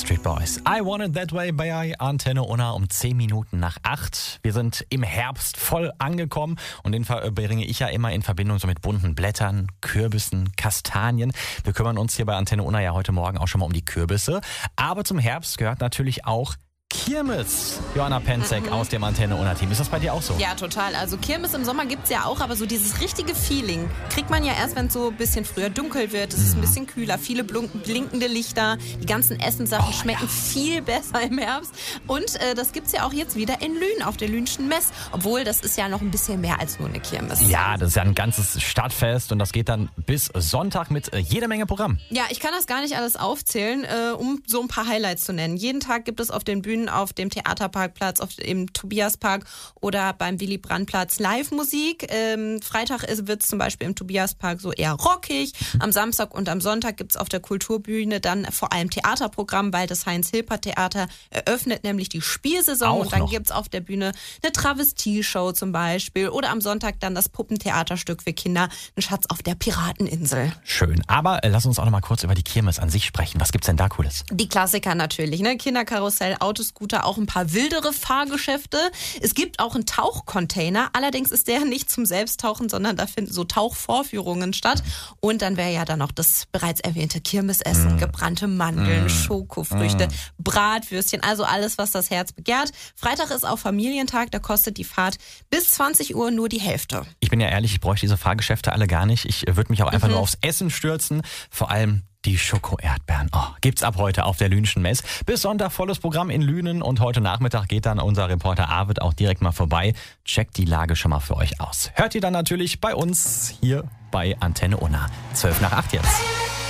Backstreet Boys. I Want It That Way bei Antenne Unna um 10 Minuten nach 8. Wir sind im Herbst voll angekommen und den bringe ich ja immer in Verbindung so mit bunten Blättern, Kürbissen, Kastanien. Wir kümmern uns hier bei Antenne Unna ja heute Morgen auch schon mal um die Kürbisse. Aber zum Herbst gehört natürlich auch Kirmes. Johanna Penzek aus dem Antenne Unna Team. Ist das bei dir auch so? Ja, total. Also Kirmes im Sommer gibt's ja auch, aber so dieses richtige Feeling kriegt man ja erst, wenn es so ein bisschen früher dunkel wird. Es ist ein bisschen kühler, viele blinkende Lichter. Die ganzen Essenssachen schmecken viel besser im Herbst. Und das gibt's ja auch jetzt wieder in Lünen auf der Lünschen Mess. Obwohl, das ist ja noch ein bisschen mehr als nur eine Kirmes. Ja, das ist ja ein ganzes Stadtfest und das geht dann bis Sonntag mit jeder Menge Programm. Ja, ich kann das gar nicht alles aufzählen, um so ein paar Highlights zu nennen. Jeden Tag gibt es auf den Bühnen auf dem Theaterparkplatz, im Tobiaspark oder beim Willy-Brandt-Platz Live-Musik. Freitag wird es zum Beispiel im Tobiaspark so eher rockig. Am Samstag und am Sonntag gibt es auf der Kulturbühne dann vor allem Theaterprogramm, weil das Heinz-Hilpert-Theater eröffnet nämlich die Spielsaison. Auch und dann noch. gibt es auf der Bühne eine Travestie-Show zum Beispiel oder am Sonntag dann das Puppentheaterstück für Kinder, ein Schatz auf der Pirateninsel. Schön. Aber lass uns auch noch mal kurz über die Kirmes an sich sprechen. Was gibt's denn da Cooles? Die Klassiker natürlich, ne? Kinderkarussell, Autoscooter, auch ein paar wildere Fahrgeschäfte. Es gibt auch einen Tauchcontainer, allerdings ist der nicht zum Selbsttauchen, sondern da finden so Tauchvorführungen statt. Und dann wäre ja dann noch das bereits erwähnte Kirmesessen, gebrannte Mandeln, Schokofrüchte, Bratwürstchen, also alles, was das Herz begehrt. Freitag ist auch Familientag, da kostet die Fahrt bis 20 Uhr nur die Hälfte. Ich bin ja ehrlich, ich bräuchte diese Fahrgeschäfte alle gar nicht. Ich würde mich auch einfach nur aufs Essen stürzen. Vor allem die Schoko-Erdbeeren. Gibt's ab heute auf der Lünschen Mess. Bis Sonntag volles Programm in Lünen und heute Nachmittag geht dann unser Reporter Arvid auch direkt mal vorbei. Checkt die Lage schon mal für euch aus. Hört ihr dann natürlich bei uns hier bei Antenne Unna. 12 nach 8 jetzt.